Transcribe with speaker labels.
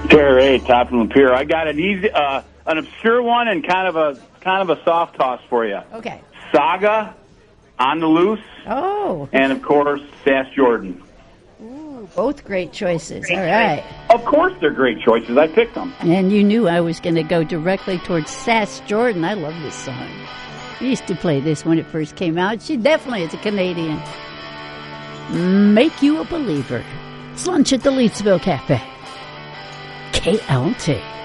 Speaker 1: Terry, top from Lapeer. I got an easy, an obscure one and kind of a soft toss for you.
Speaker 2: Okay.
Speaker 1: Saga, On the Loose.
Speaker 2: Oh.
Speaker 1: And of course, Sass Jordan.
Speaker 2: Ooh, both great choices. All right.
Speaker 1: Of course, they're great choices. I picked them.
Speaker 2: And you knew I was going to go directly towards Sass Jordan. I love this song. We used to play this when it first came out. She definitely is a Canadian. Make You a Believer. It's lunch at the Leedsville Cafe. KLT.